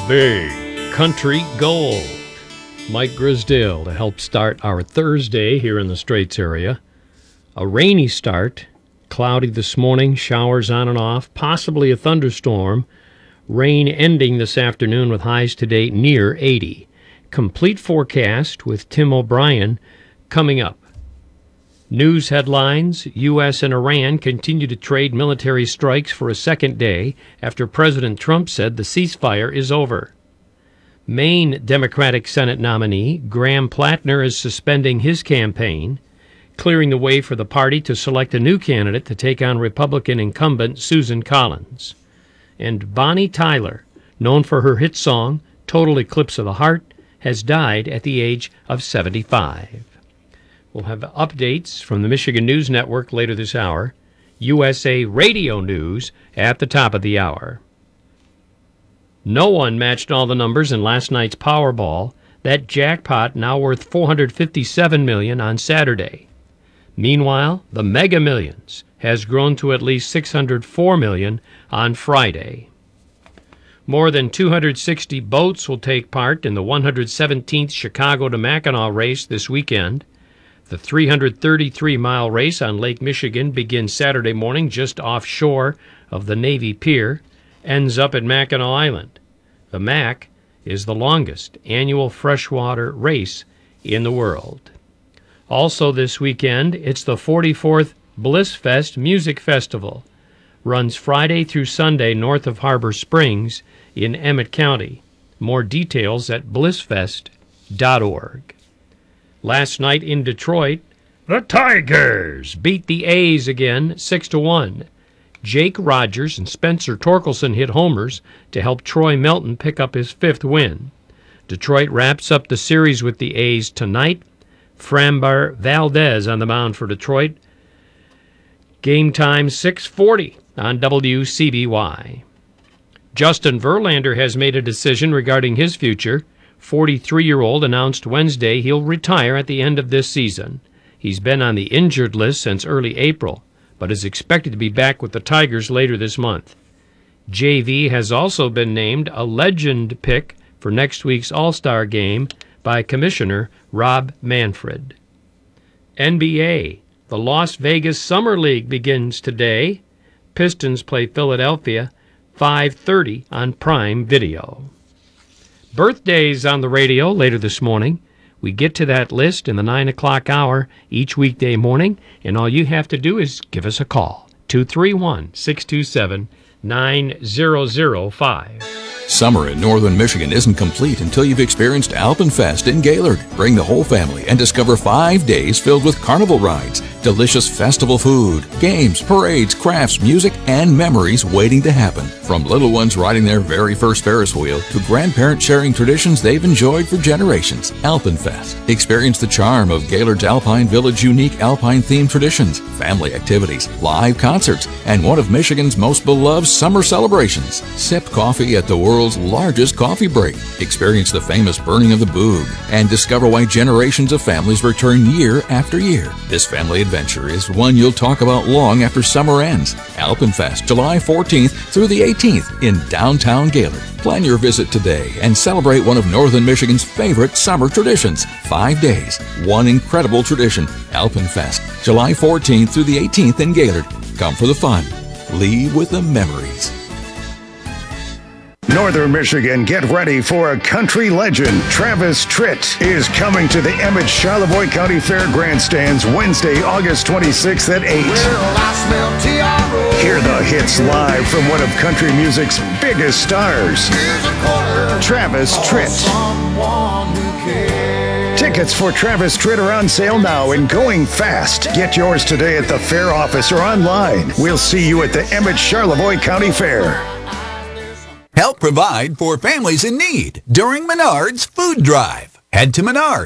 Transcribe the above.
Big Country Gold. Mike Grisdale to help start our Thursday here in the Straits area. A rainy start, cloudy this morning, showers on and off, possibly a thunderstorm. Rain ending this afternoon with highs today near 80. Complete forecast with Tim O'Brien coming up. News headlines: U.S. and Iran continue to trade military strikes for a second day after President Trump said the ceasefire is over. Maine Democratic Senate nominee Graham Plattner is suspending his campaign, clearing the way for the party to select a new candidate to take on Republican incumbent Susan Collins. And Bonnie Tyler, known for her hit song Total Eclipse of the Heart, has died at the age of 75. We'll have updates from the Michigan News Network later this hour. USA Radio News at the top of the hour. No one matched all the numbers in last night's Powerball. That jackpot now worth $457 million on Saturday. Meanwhile, the Mega Millions has grown to at least $604 million on Friday. More than 260 boats will take part in the 117th Chicago to Mackinac race this weekend. The 333-mile race on Lake Michigan begins Saturday morning just offshore of the Navy Pier, ends up at Mackinac Island. The Mac is the longest annual freshwater race in the world. Also this weekend, it's the 44th Bliss Fest Music Festival. Runs Friday through Sunday north of Harbor Springs in Emmett County. More details at blissfest.org. Last night in Detroit, the Tigers beat the A's again 6-1. Jake Rogers and Spencer Torkelson hit homers to help Troy Melton pick up his fifth win. Detroit wraps up the series with the A's tonight. Framber Valdez on the mound for Detroit. Game time 6:40 on WCBY. Justin Verlander has made a decision regarding his future. 43-year-old announced Wednesday he'll retire at the end of this season. He's been on the injured list since early April, but is expected to be back with the Tigers later this month. JV has also been named a legend pick for next week's All-Star game by Commissioner Rob Manfred. NBA, the Las Vegas Summer League begins today. Pistons play Philadelphia, 5:30 on Prime Video. Birthdays on the radio later this morning. We get to that list in the 9 o'clock hour each weekday morning, and all you have to do is give us a call, 231-627-9005. Summer in northern Michigan isn't complete until you've experienced Alpenfest in Gaylord. Bring the whole family and discover 5 days filled with carnival rides, delicious festival food, games, parades, crafts, music, and memories waiting to happen. From little ones riding their very first Ferris wheel to grandparents sharing traditions they've enjoyed for generations. Alpenfest. Experience the charm of Gaylord's Alpine Village unique Alpine-themed traditions, family activities, live concerts, and one of Michigan's most beloved summer celebrations. Sip coffee at the world's largest coffee break. Experience the famous burning of the Boog and discover why generations of families return year after year. This family adventure is one you'll talk about long after summer ends. Alpenfest, July 14th through the 18th in downtown Gaylord. Plan your visit today and celebrate one of northern Michigan's favorite summer traditions. 5 days, one incredible tradition. Alpenfest, July 14th through the 18th in Gaylord. Come for the fun. Leave with the memories. Northern Michigan, get ready for a country legend. Travis Tritt is coming to the Emmett Charlevoix County Fair Grandstands Wednesday, August 26th at 8. Hear the hits live from one of country music's biggest stars, Travis Tritt. Tickets for Travis Tritt are on sale now and going fast. Get yours today at the fair office or online. We'll see you at the Emmett Charlevoix County Fair. Help provide for families in need during Menard's Food Drive. Head to Menard